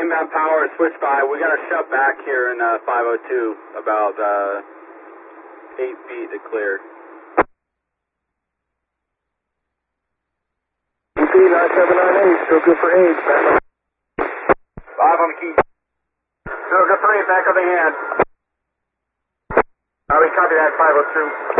inbound power, switch by. We got to shut back here in 502, about 8 feet to clear. EP 9798, still good for 8. Back on. 5 on the key. Still good for 8, back on the hand. We copy that, 502.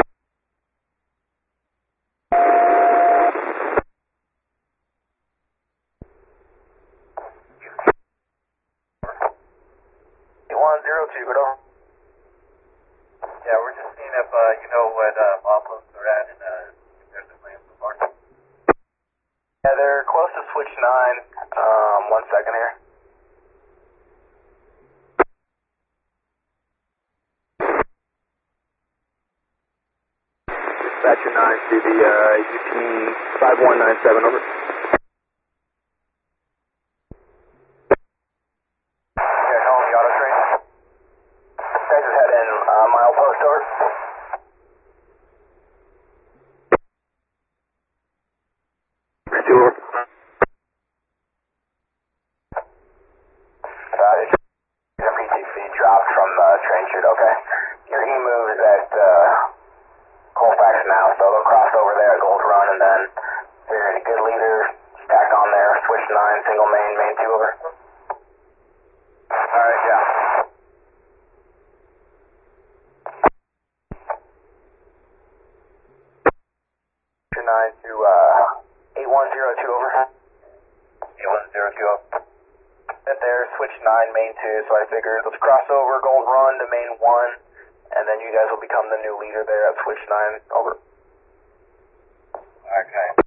Yeah, we're just seeing if you know what offloads they're at and if there's a plan so far. Yeah, they're close to switch 9. 1 second here. Dispatcher 9 to the UT 5197, over. Dropped from train chute, okay? Your E-move is at Colfax now, so they'll cross over there at Gold Run, and then there's a good leader stacked on there, switch 9, single main, main 2, over. Alright, yeah. Switch 9 to 8102, over. 8102, over. There, switch 9, main 2, so I figured let's cross over Gold Run to main 1, and then you guys will become the new leader there at switch 9, over. Okay.